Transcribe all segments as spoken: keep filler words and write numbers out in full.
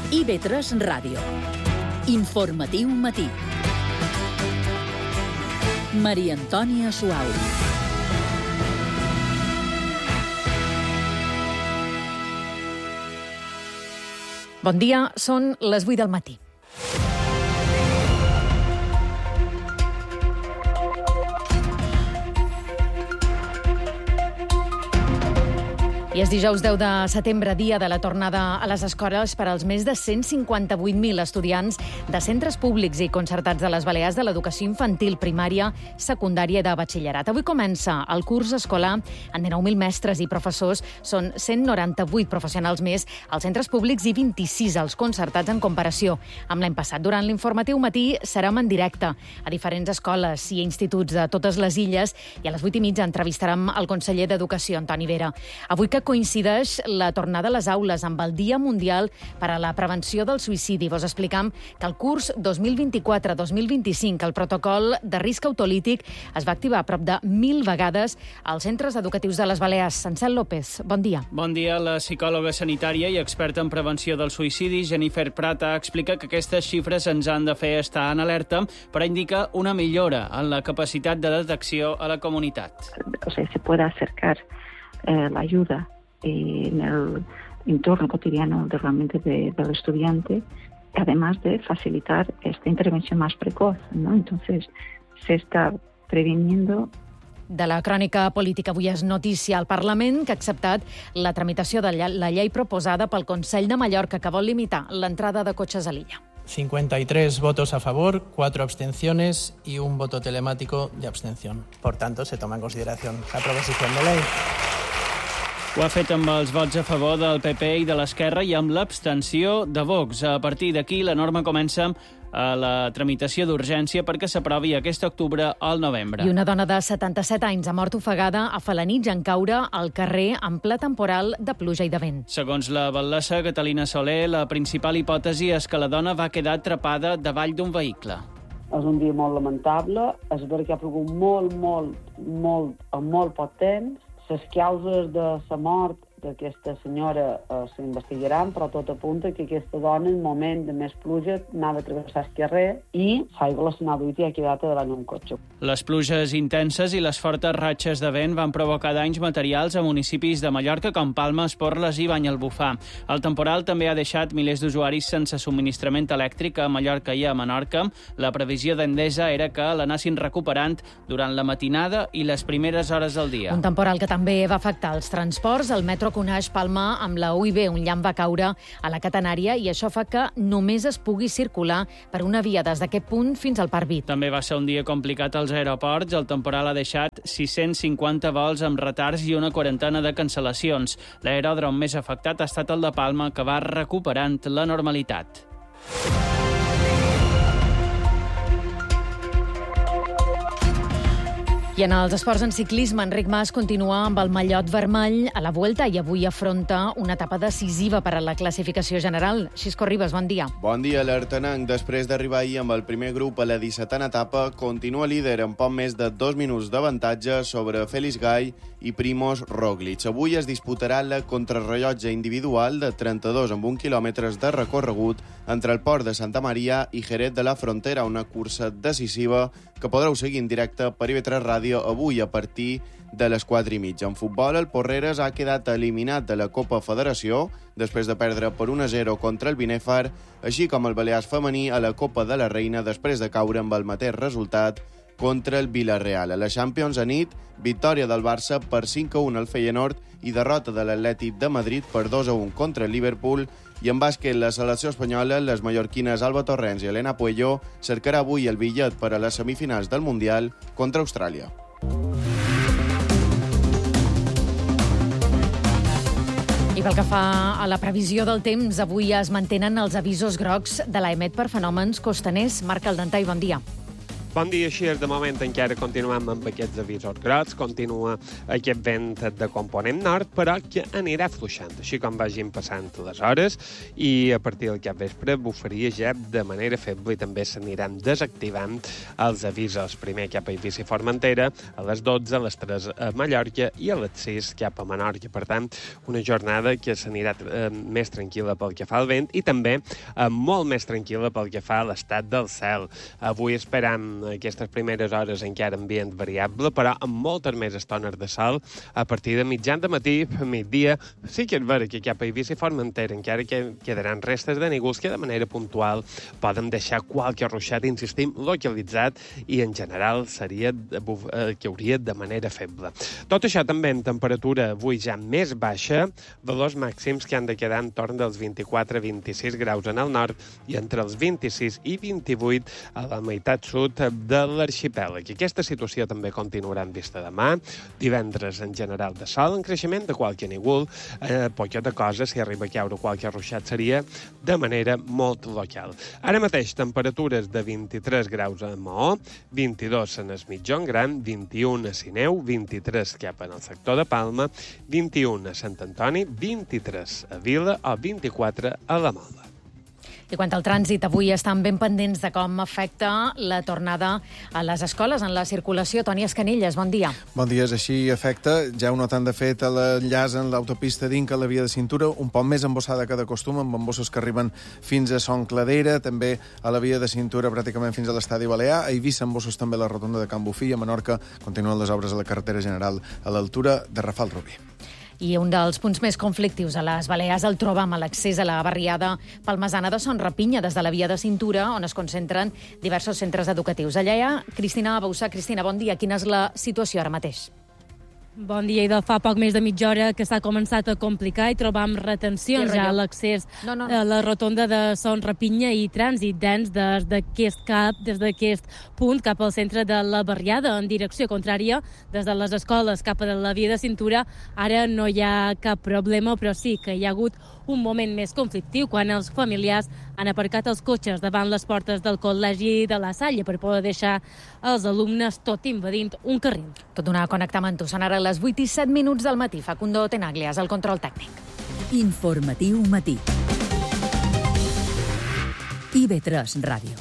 I V tres Ràdio. Informatiu matí. Maria Antònia Suau. Bon dia, són les vuit del matí. I és dijous deu de setembre, dia de la tornada a les escoles per als més de cent cinquanta-vuit mil estudiants de centres públics i concertats de les Balears de l'educació infantil, primària, secundària i de batxillerat. Avui comença el curs escolar amb dinou mil mestres i professors. Són cent noranta-vuit professionals més als centres públics i vint-i-sis als concertats en comparació amb l'any passat. Durant l'informatiu matí serem en directe a diferents escoles i instituts de totes les illes i a les vuit i mitja entrevistarem el conseller d'Educació, Antoni Vera. Avui que coincideix la tornada a les aules amb el Dia Mundial per a la Prevenció del Suïcidi. Vos explicam que el curs dos mil vint-i-quatre dos mil vint-i-cinc el protocol de risc autolític es va activar a prop de mil vegades als centres educatius de les Balears. Ansel López, bon dia. Bon dia. La psicòloga sanitària i experta en prevenció del suïcidi, Jennifer Prata, explica que aquestes xifres ens han de fer estar en alerta, però indica una millora en la capacitat de detecció a la comunitat. O sea, se puede acercar Eh, la ayuda eh, en el entorno cotidiano de, realmente de, del estudiante, además de facilitar esta intervención más precoz, ¿no? Entonces, se está previniendo. De la crònica política avui és notícia al Parlament, que ha acceptat la tramitació de la llei proposada pel Consell de Mallorca, que vol limitar l'entrada de cotxes a l'illa. cincuenta y tres votos a favor, cuatro abstenciones y un voto telemático de abstención. Por tanto, se toma en consideración la proposición de ley. Ho ha fet amb els vots a favor del P P i de l'Esquerra i amb l'abstenció de Vox. A partir d'aquí, la norma comença a la tramitació d'urgència perquè s'aprovi aquest octubre al novembre. I una dona de setanta-set anys ha mort ofegada a Felanitx en caure al carrer en ple temporal de pluja i de vent. Segons la batlessa Catalina Soler, la principal hipòtesi és que la dona va quedar atrapada davall d'un vehicle. És un dia molt lamentable, és veritat que ha plogut molt, molt, molt, en molt poc temps. Les causes de la mort d'aquesta senyora eh, s'investigaran, però tot apunta que aquesta dona, en el moment de més pluja, anava a travessar el carrer i l'aigua la s'anà duit i ha quedat davant un cotxe. Les pluges intenses i les fortes ratxes de vent van provocar danys materials a municipis de Mallorca com Palma, Esporles i Banyalbufar. El temporal també ha deixat milers d'usuaris sense subministrament elèctric a Mallorca i a Menorca. La previsió d'Endesa era que l'anassin recuperant durant la matinada i les primeres hores del dia. Un temporal que també va afectar els transports. El metro Coneix Palma amb la U I B, un llamp va caure a la catenària i això fa que només es pugui circular per una via des d'aquest punt fins al Parc Vic. També va ser un dia complicat als aeroports. El temporal ha deixat sis-cents cinquanta vols amb retards i una quarantena de cancel·lacions. L'aeròdrom més afectat ha estat el de Palma, que va recuperant la normalitat. I en els esports en ciclisme, Enric Mas continua amb el mallot vermell a la Vuelta i avui afronta una etapa decisiva per a la classificació general. Xisco Ribas, bon dia. Bon dia, l'Artenanc. Després d'arribar ahir amb el primer grup a la dissetena etapa, continua líder amb poc més de dos minuts d'avantatge sobre Félix Gay i Primož Roglič. Avui es disputarà la contrarrellotge individual de trenta-dos amb un quilòmetres de recorregut entre el port de Santa Maria i Jerez de la Frontera, una cursa decisiva que podreu seguir en directe per I V tres Ràdio avui a partir de les quatre i mitja. En futbol, el Porreres ha quedat eliminat de la Copa Federació després de perdre per un a zero contra el Binèfar, així com el Balears femení a la Copa de la Reina després de caure amb el mateix resultat contra el Villarreal. A la Champions a nit, victòria del Barça per cinc a un al Feyenoord i derrota de l'Atlètic de Madrid per dos a un contra el Liverpool. I en bàsquet, la selecció espanyola, les mallorquines Alba Torrents i Elena Puello, cercarà avui el bitllet per a les semifinals del Mundial contra Austràlia. I pel que fa a la previsió del temps, avui es mantenen els avisos grocs de l'Aemet per fenòmens costaners. Marc Aldentà, bon dia. Bon dia, així és. De moment encara continuem amb aquests avisos grocs, continua aquest vent de component nord, però que anirà fluixant, així com vagin passant les hores, i a partir del capvespre bufaria ja de manera feble i també s'aniran desactivant els avisos. Primer cap a Eivissa i Formentera, a les dotze, a les tres a Mallorca i a les sis cap a Menorca. Per tant, una jornada que s'anirà eh, més tranquil·la pel que fa al vent i també eh, molt més tranquil·la pel que fa a l'estat del cel. Avui esperam aquestes primeres hores encara ambient variable, però amb moltes més estones de sol a partir de mitjan de matí, migdia. Sí que és vera que cap a Eivissa i Formentera encara que quedaran restes de nígols que de manera puntual poden deixar qualque ruixat, insistim, localitzat, i en general seria eh, que hauria de manera feble. Tot això també en temperatura avui ja més baixa, valors màxims que han de quedar entorn dels vint-i-quatre a vint-i-sis graus en el nord i entre els vint-i-sis i vint-i-vuit a la meitat sud de l'arxipèlag. Aquesta situació també continuarà en vista demà. Divendres, en general, de sol, en creixement de qualque nígol, eh, poqueta cosa, si arriba a caure qualque ruixat, seria de manera molt local. Ara mateix, temperatures de vint-i-tres graus a Maó, vint-i-dos en el Mitjon Gran, vint-i-un a Sineu, vint-i-tres cap en el sector de Palma, vint-i-un a Sant Antoni, vint-i-tres a Vila o vint-i-quatre a la Mola. I quant al trànsit, avui estan ben pendents de com afecta la tornada a les escoles en la circulació. Toni Escanilles, bon dia. Bon dia, és així, afecta. Ja ho noten de fet a l'enllaç en l'autopista d'Inca, a la via de cintura, un poc més embossada que de costum, amb embossos que arriben fins a Son Cladera, també a la via de cintura pràcticament fins a l'estadi Balear. A Eivissa, embossos també a la rotonda de Can Bufí. A Menorca continuen les obres a la carretera general a l'altura de Rafal Rubí. I un dels punts més conflictius a les Balears el trobam a l'accés a la barriada palmesana de Son Rapinya, des de la via de cintura, on es concentren diversos centres educatius. Allà hi ha Cristina Bausà. Cristina, bon dia. Quina és la situació ara mateix? Bon dia, i de fa poc més de mitja hora que s'ha començat a complicar i trobam retencions ja a l'accés no, no, no. a la rotonda de Son Rapinya i trànsit dens des d'aquest cap, des d'aquest punt cap al centre de la barriada en direcció contrària, des de les escoles cap a la via de cintura. Ara no hi ha cap problema, però sí que hi ha hagut un moment més conflictiu quan els familiars han aparcat els cotxes davant les portes del Col·legi de la Salle per poder deixar els alumnes tot invadint un carril. Tot una connectar amb tu. Són ara les vuit i set minuts del matí. Facundo Tenaglias, el control tècnic. Informatiu matí. I V tres Ràdio.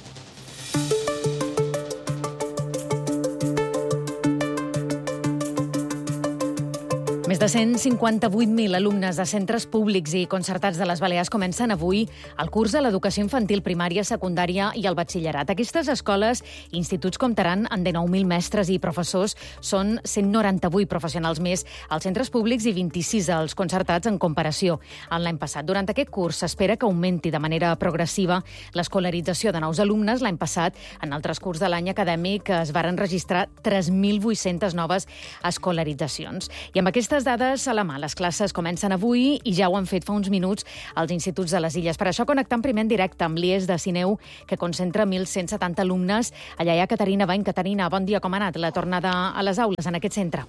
Més de cent cinquanta-vuit mil alumnes de centres públics i concertats de les Balears comencen avui el curs a l'educació infantil, primària, secundària i el batxillerat. Aquestes escoles i instituts comptaran amb dinou mil mestres i professors. Són cent noranta-vuit professionals més als centres públics i vint-i-sis als concertats en comparació amb l'any passat. Durant aquest curs s'espera que augmenti de manera progressiva l'escolarització de nous alumnes. L'any passat, en el transcurs de l'any acadèmic, es varen registrar tres mil vuit-centes noves escolaritzacions. I amb aquestes dades a la mà, les classes comencen avui i ja ho han fet fa uns minuts als instituts de les Illes. Per això connectem primer en directe amb l'I E S de Sineu, que concentra mil cent setanta alumnes. Allà hi ha Caterina Bany. Caterina, bon dia. Com ha anat la tornada a les aules en aquest centre?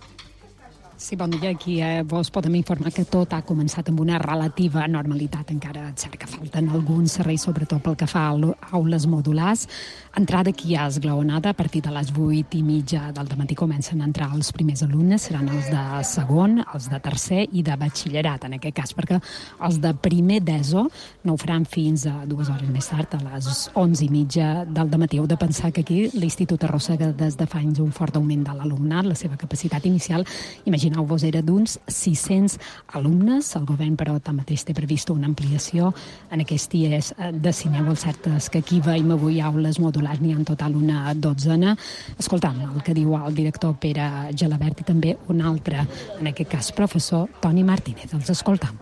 Sí, bon dia. Aquí eh, vos podem informar que tot ha començat amb una relativa normalitat. Encara és cert que falten alguns serveis, sobretot pel que fa a aules modulars. Entrada aquí a esglaonada, a partir de les vuit i mitja del dematí comencen a entrar els primers alumnes, seran els de segon, els de tercer i de batxillerat, en aquest cas, perquè els de primer d'ESO no ho faran fins a dues hores més tard, a les onze i mitja del dematí. Heu de pensar que aquí l'Institut arrossega des de fa anys un fort augment de l'alumnat, la seva capacitat inicial, imagineu-vos, era d'uns sis-cents alumnes. El govern, però, tanmateix té previst una ampliació en aquest I E S de Sineu. El cert és que aquí veiem avui aules modulars, n'hi ha en total una dotzena. Escoltam el que diu el director Pere Gelabert i també un altre, en aquest cas professor, Toni Martínez. Els escoltam.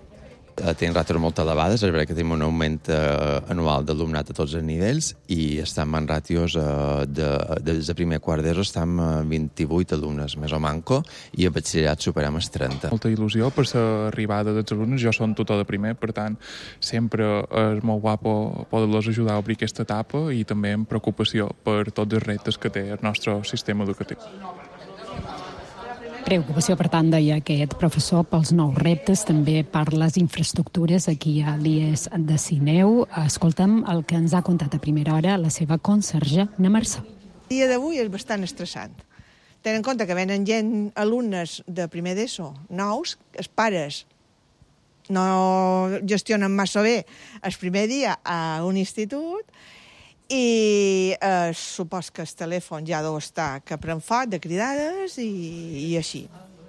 Tenim ràtios molt elevades, és veritat que tenim un augment eh, anual d'alumnat a tots els nivells i estem en ràtios eh, de, des de primer quart d'ESO estem a vint-i-vuit alumnes més o manco i a batxillerat superem els trenta. Molta il·lusió per l'arribada dels alumnes. Jo som tutor de primer, per tant, sempre és molt guapo poder-los ajudar a obrir aquesta etapa i també amb preocupació per tots els reptes que té el nostre sistema educatiu. Preocupació, per tant, deia aquest professor, pels nous reptes, també per les infraestructures aquí a l'I E S de Sineu. Escolta'm el que ens ha contat a primera hora la seva conserge, na Mercè. El dia d'avui és bastant estressant. Ten en compte que venen gent, alumnes de primer d'ESO, nous, els pares no gestionen massa bé el primer dia a un institut i eh, supos que el telèfon ja deu estar que pren foc de cridades i, i així.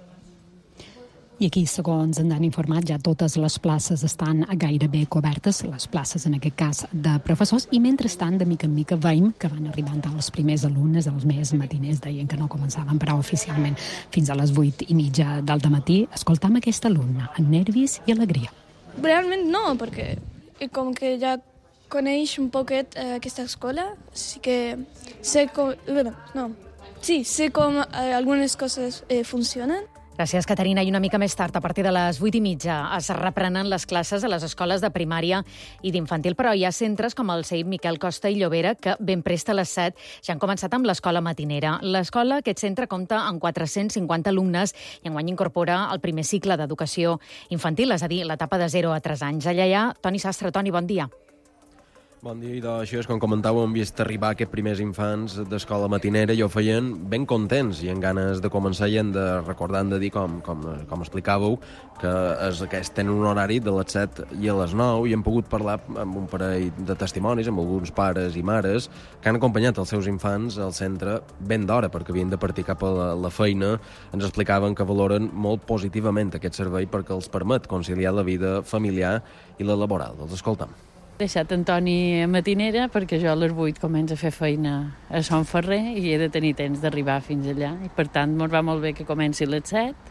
I aquí, segons ens han informat, ja totes les places estan gairebé cobertes, les places, en aquest cas, de professors, i mentrestant, de mica en mica, veiem que van arribant els primers alumnes, els més matiners, deien que no començaven, però oficialment fins a les vuit i mitja del dematí. Escoltam aquest alumne, amb nervis i alegria. Realment no, perquè com que ja coneix un poquet eh, aquesta escola, sí que sé com... Bueno, no. Sí, sé com eh, algunes coses eh, funcionen. Gràcies, Caterina. I una mica més tard, a partir de les vuit i mitja, es reprenen les classes a les escoles de primària i d'infantil, però hi ha centres com el C E I P Miquel Costa i Llobera que ben prest a les set ja han començat amb l'escola matinera. L'escola, aquest centre, compta amb quatre-cents cinquanta alumnes i enguany incorpora el primer cicle d'educació infantil, és a dir, l'etapa de zero a tres anys. Allà hi ha Toni Sastre. Toni, bon dia. Bon dia, i d'això és com comentàveu, hem vist arribar aquests primers infants d'escola matinera i ho feien ben contents i amb ganes de començar i hem de recordar, hem de dir, com, com, com explicàveu, que, és, que tenen un horari de les set i a les nou i hem pogut parlar amb un parell de testimonis, amb alguns pares i mares que han acompanyat els seus infants al centre ben d'hora perquè havien de partir cap a la, la feina. Ens explicaven que valoren molt positivament aquest servei perquè els permet conciliar la vida familiar i la laboral. Els escoltem. He deixat Antoni a matinera perquè jo a les vuit començo a fer feina a Son Ferrer i he de tenir temps d'arribar fins allà. I per tant, ens va molt bé que comenci a les set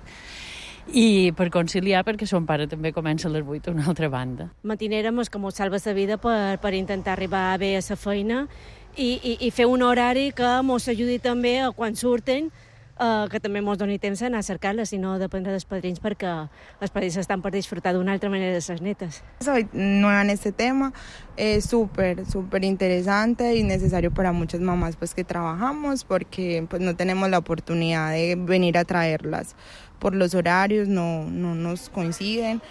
i per conciliar perquè son pare també comença a les vuit a una altra banda. Matinera mos que mos salva la vida per, per intentar arribar bé a la feina i, i, i fer un horari que mos ajudi també a quan surten Uh, que també mos doni temps a anar a cercar-les i no dependre dels padrins perquè els padrins estan per disfrutar d'una altra manera de les netes. Soy nueva en este tema, es súper, súper interesante y necesario para muchas mamás pues que trabajamos porque pues no tenemos la oportunidad de venir a traerlas por los horarios, no, no nos coinciden.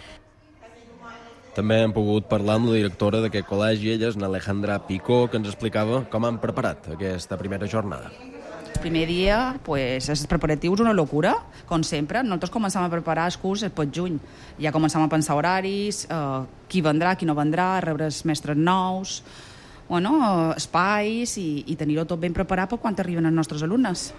També hem pogut parlar amb la directora d'aquest col·legi, ella és Alejandra Picó, que ens explicava com han preparat aquesta primera jornada. El primer dia, pues, els preparatius una locura, com sempre. Nosaltres començam a preparar el curs el pot juny. Ja començam a pensar horaris, eh, qui vendrà, qui no vendrà, rebre els mestres nous, bueno, eh, espais i, i tenir-ho tot ben preparat per quan arriben els nostres alumnes.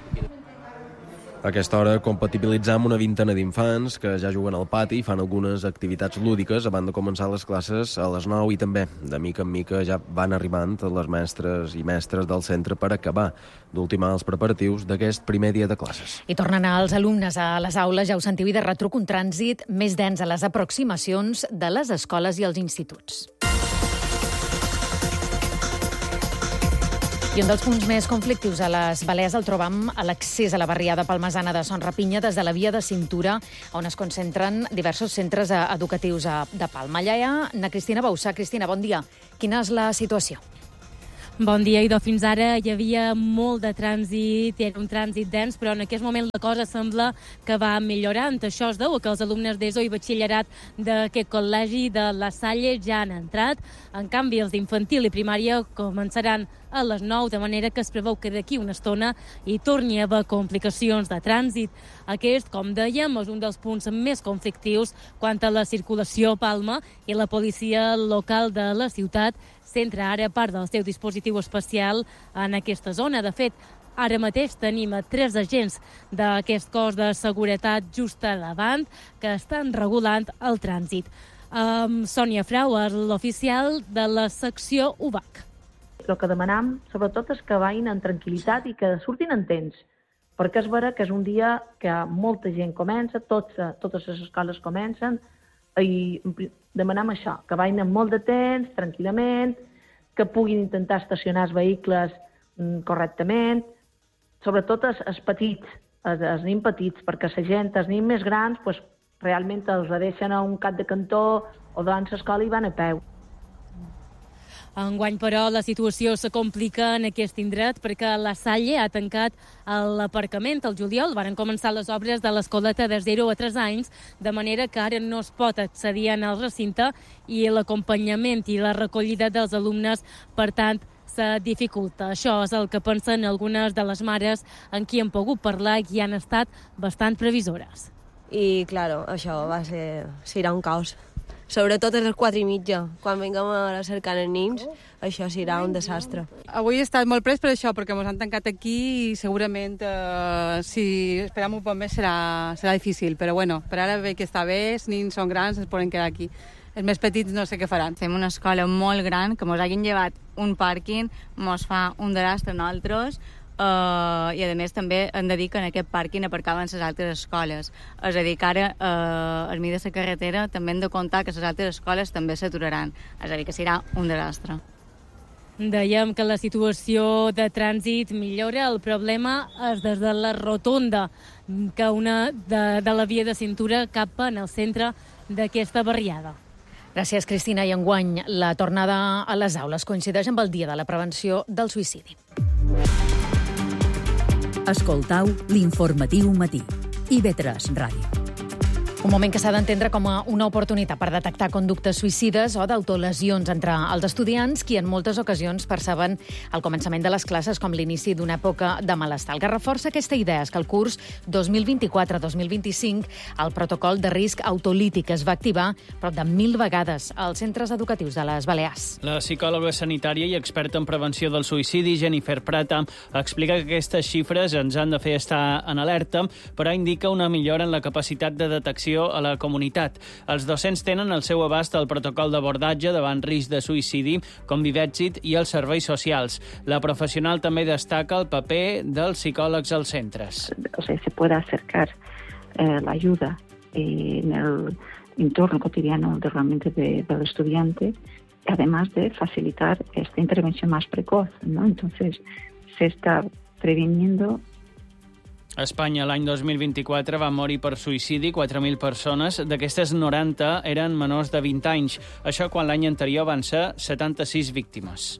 A aquesta hora compatibilitzam una vintena d'infants que ja juguen al pati i fan algunes activitats lúdiques abans de començar les classes a les nou i també, de mica en mica, ja van arribant les mestres i mestres del centre per acabar d'ultimar els preparatius d'aquest primer dia de classes. I tornen els alumnes a les aules, ja ho sentiu, i de retruc un trànsit més dens a les aproximacions de les escoles i els instituts. I un dels punts més conflictius a les Balears el trobam a l'accés a la barriada palmasana de Son Rapinya des de la via de cintura, on es concentren diversos centres educatius de Palma. Allà hi ha na Cristina Bauçà. Cristina, bon dia. Quina és la situació? Bon dia, Idò. Fins ara hi havia molt de trànsit, era un trànsit dens, però en aquest moment la cosa sembla que va millorant. Això es deu a que els alumnes d'ESO i batxillerat d'aquest col·legi de La Salle ja han entrat. En canvi, els d'infantil i primària començaran a les nou, de manera que es preveu que d'aquí una estona hi torni a haver complicacions de trànsit. Aquest, com dèiem, és un dels punts més conflictius quant a la circulació a Palma i la policia local de la ciutat centra ara part del seu dispositiu especial en aquesta zona. De fet, ara mateix tenim a tres agents d'aquest cos de seguretat just a davant que estan regulant el trànsit. Um, Sònia Frau és l'oficial de la secció U B A C. El que demanam, sobretot, és que vagin en tranquil·litat i que surtin en temps, perquè és vera que és un dia que molta gent comença, tots, totes les escoles comencen, i demanam això, que vagin amb molt de temps, tranquil·lament, que puguin intentar estacionar els vehicles correctament, sobretot els, els petits, els, els nins petits, perquè la gent, els nins més grans, pues, realment els deixen a un cap de cantó o davant l'escola i van a peu. Enguany, però, la situació se complica en aquest indret perquè la Salle ha tancat l'aparcament. Al juliol van començar les obres de l'escoleta de zero a tres anys, de manera que ara no es pot accedir al recinte i l'acompanyament i la recollida dels alumnes, per tant, se dificulta. Això és el que pensen algunes de les mares amb qui hem pogut parlar i han estat bastant previsores. I, claro, això va ser... serà un caos. Sobretot a les quatre i mitja, quan vinguem a cercar els nins, això serà un desastre. Avui he estat molt pres per això, perquè ens han tancat aquí i segurament, eh, si esperem un poc més, serà, serà difícil. Però bueno, per ara veig que està bé, els nins són grans, es poden quedar aquí. Els més petits no sé què faran. Fem una escola molt gran, que ens hagin llevat un pàrquing, ens fa un desastre a nosaltres, Uh, i a més també hem de dir que en aquest pàrquing aparcaven les altres escoles. És a dir, que ara uh, al mig de la carretera també hem de comptar que les altres escoles també s'aturaran. És a dir, que serà un desastre. Dèiem que la situació de trànsit millora, el problema és des de la rotonda, que una de, de la via de cintura cap en el centre d'aquesta barriada. Gràcies, Cristina. I enguany la tornada a les aules coincideix amb el Dia de la Prevenció del Suïcidi. Escoltau l'informatiu matí. I ve tres Ràdio. Un moment que s'ha d'entendre com a una oportunitat per detectar conductes suïcides o d'autolesions entre els estudiants, qui en moltes ocasions perceben el començament de les classes com l'inici d'una època de malestar. El que reforça aquesta idea és que el curs dos mil vint-i-quatre dos mil vint-i-cinc el protocol de risc autolític es va activar prop de mil vegades als centres educatius de les Balears. La psicòloga sanitària i experta en prevenció del suïcidi, Jennifer Prata, explica que aquestes xifres ens han de fer estar en alerta, però indica una millora en la capacitat de detecció a la comunitat. Els docents tenen al seu abast el protocol d'abordatge davant risc de suïcidi, com Vivèxit i els serveis socials. La professional també destaca el paper dels psicòlegs als centres. O sea, se puede acercar eh, la ayuda en el entorno cotidiano de, realmente de, del estudiante, además de facilitar esta intervención más precoz, ¿no? Entonces, se está previniendo. A Espanya, l'any dos mil vint-i-quatre, van morir per suïcidi quatre mil persones. D'aquestes, noranta eren menors de vint anys. Això quan l'any anterior van ser setanta-sis víctimes.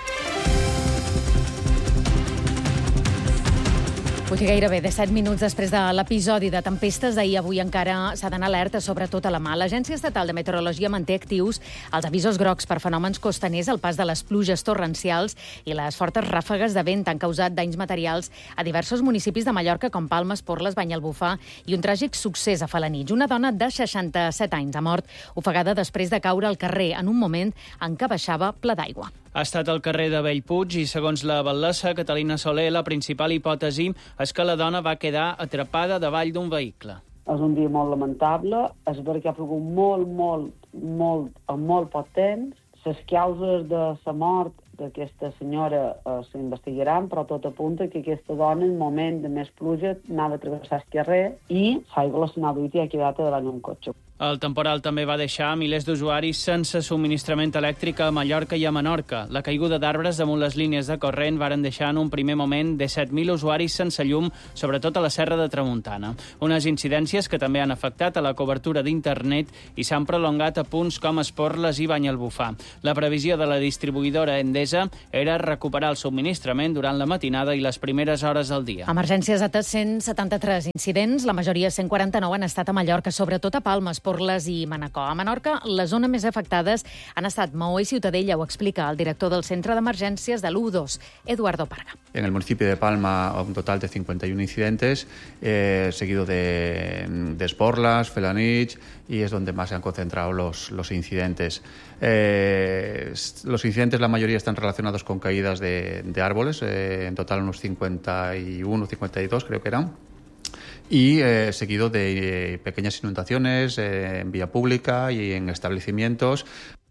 Puig gairebé disset minuts després de l'episodi de tempestes d'ahir, avui encara s'ha d'anar alerta, sobretot a la mà. L'Agència Estatal de Meteorologia manté actius els avisos grocs per fenòmens costaners, el pas de les pluges torrencials i les fortes ràfegues de vent han causat danys materials a diversos municipis de Mallorca, com Palma, Esporles, Banyalbufar i un tràgic succés a Felanitx. Una dona de seixanta-set anys ha mort ofegada després de caure al carrer en un moment en què baixava ple d'aigua. Ha estat al carrer de Bellpuig i, segons la batllessa Catalina Soler, la principal hipòtesi és que la dona va quedar atrapada davall d'un vehicle. És un dia molt lamentable, és perquè ha plogut molt, molt, molt, en molt poc temps. Les causes de la mort d'aquesta senyora eh, s'investigaran, però tot apunta que aquesta dona, en un moment de més pluja, anava a travessar el carrer i l'aigua la s'anava i ha quedat davant un cotxe. El temporal també va deixar milers d'usuaris sense subministrament elèctric a Mallorca i a Menorca. La caiguda d'arbres damunt les línies de corrent varen deixar en un primer moment disset mil usuaris sense llum, sobretot a la Serra de Tramuntana. Unes incidències que també han afectat a la cobertura d'internet i s'han prolongat a punts com Esporles i Banyalbufar. La previsió de la distribuïdora Endesa era recuperar el subministrament durant la matinada i les primeres hores del dia. Emergències a cent setanta-tres incidents, la majoria cent quaranta-nou han estat a Mallorca, sobretot a Palma, Esporles i Manacor. A Menorca, les zones més afectades han estat Maó i Ciutadella, ho explica el director del Centre d'Emergències de l'U dos, Eduardo Parga. En el municipio de Palma, un total de cincuenta y uno incidentes, eh, seguido de, de Esporlas, Felanitx, y es donde más se han concentrado los, los incidentes. Eh, los incidentes, la mayoría están relacionados con caídas de, de árboles, eh, en total unos cincuenta y uno, cincuenta y dos creo que eran. Y eh, seguido de eh, pequeñas inundaciones eh, en vía pública y en establecimientos.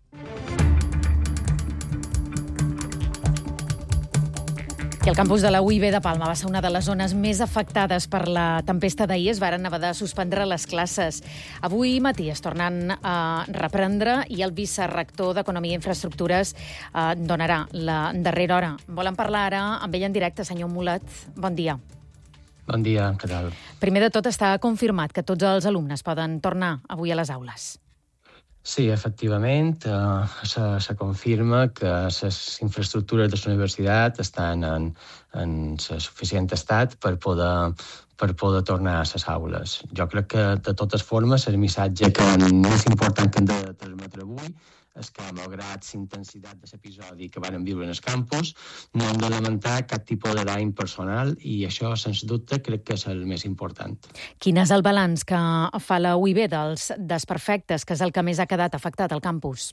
I el campus de la U I B de Palma va ser una de les zones més afectades per la tempesta d'ahir. Es varen haver de suspendre les classes. Avui matí es tornen a reprendre i el vicerrector d'Economia i Infraestructures eh, donarà la darrera hora. Volen parlar ara amb ell en directe, senyor Mulat. Bon dia. Bon dia, què tal? Primer de tot, està confirmat que tots els alumnes poden tornar avui a les aules. Sí, efectivament, eh, se, se confirma que les infraestructures de la universitat estan en, en suficient estat per poder, per poder tornar a les aules. Jo crec que, de totes formes, el missatge que més important que hem de transmetre avui és que, malgrat la intensitat de l'episodi que van viure en el campus, no hem de lamentar cap tipus de dany personal i això, sens dubte, crec que és el més important. Quin és el balanç que fa la U I B dels desperfectes, que és el que més ha quedat afectat al campus?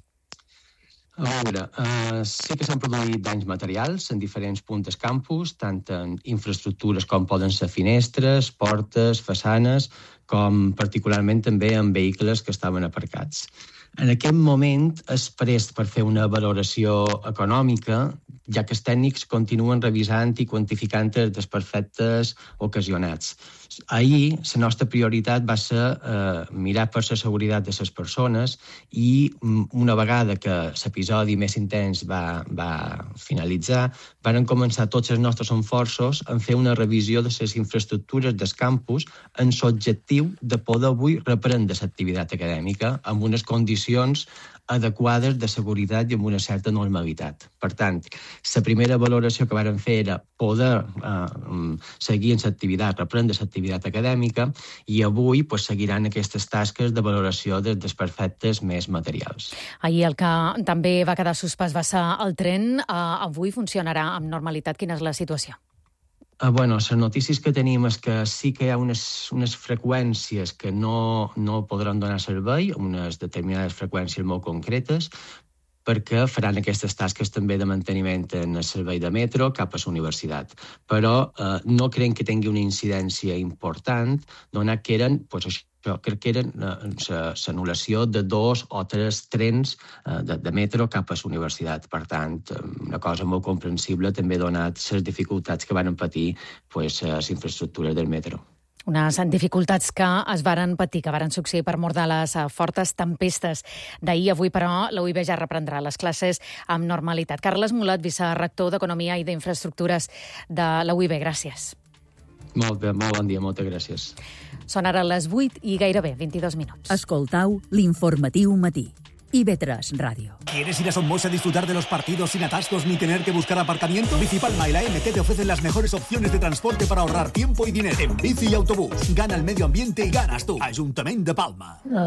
A veure, eh, sí que s'han produït danys materials en diferents punts del campus, tant en infraestructures com poden ser finestres, portes, façanes, com particularment també en vehicles que estaven aparcats. En aquest moment és prest per fer una valoració econòmica, ja que els tècnics continuen revisant i quantificant els desperfectes ocasionats. Ahir, la nostra prioritat va ser eh, mirar per la seguretat de les persones i una vegada que l'episodi més intens va, va finalitzar, van començar tots els nostres esforços en fer una revisió de les infraestructures del campus en l'objectiu de poder avui reprendre l'activitat acadèmica amb unes condicions adequades de seguretat i amb una certa normalitat. Per tant, la primera valoració que vàrem fer era poder eh, seguir en l'activitat, reprendre l'activitat acadèmica i avui pues, seguiran aquestes tasques de valoració dels desperfectes més materials. Ahir el que també va quedar suspès va ser el tren. Eh, avui funcionarà amb normalitat. Quina és la situació? Uh, bueno, les notícies que tenim és que sí que hi ha unes, unes freqüències que no, no podran donar servei, unes determinades freqüències molt concretes, perquè faran aquestes tasques també de manteniment en el servei de metro cap a la universitat. Però eh, no creiem que tingui una incidència important, donat que eren, pues, això, crec que eren l'anul·lació de dos o tres trens eh, de, de metro cap a la universitat. Per tant, una cosa molt comprensible, també donat les dificultats que van patir pues, les infraestructures del metro. Unes dificultats que es varen patir, que varen succeir per mort de les fortes tempestes d'ahir. Avui, però, la U I B ja reprendrà les classes amb normalitat. Carles Mulat, vicerector d'Economia i d'Infraestructures de la U I B. Gràcies. Molt bé, molt bon dia, moltes gràcies. Són ara les vuit i gairebé vint-i-dos minuts. Escoltau l'informatiu matí. I V tres Radio. ¿Quieres ir a Somos a disfrutar de los partidos sin atascos ni tener que buscar aparcamiento? Bicipalma y la M T te ofrecen las mejores opciones de transporte para ahorrar tiempo y dinero. En bici y autobús. Gana el medio ambiente y ganas tú. Ayuntamiento de Palma.